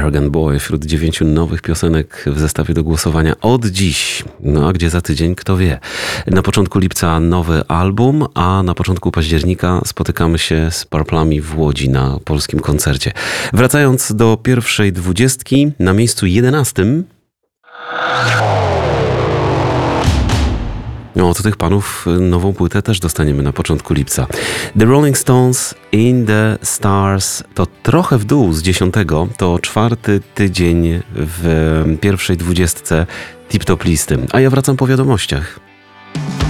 Arrogant Boy wśród 9 nowych piosenek w zestawie do głosowania od dziś. No a gdzie za tydzień, kto wie. Na początku lipca nowy album, a na początku października spotykamy się z Purplami w Łodzi na polskim koncercie. Wracając do pierwszej 20, na miejscu 11. No, od tych panów nową płytę też dostaniemy na początku lipca. The Rolling Stones, In the Stars to trochę w dół z 10. To 4. tydzień w pierwszej 20 tip-top listy. A ja wracam po wiadomościach.